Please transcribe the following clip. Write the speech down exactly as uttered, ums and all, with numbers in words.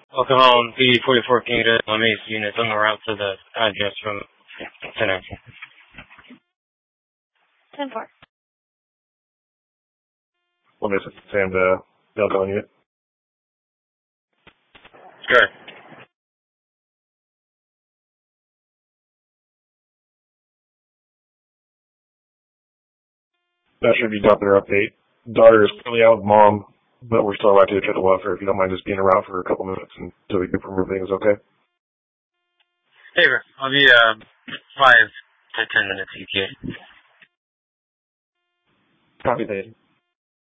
Welcome home, P D forty-four Canada, M A C units on the route to the address from ten nineteen. ten four. Well, this is Sam to Delta on unit. Sure. That should be got their update. Daughter is currently out with mom, but we're still right to check the welfare. If you don't mind just being around for a couple minutes until we can remove things, okay? Hey, bro. I'll be uh, five to ten minutes E T A. Copy that.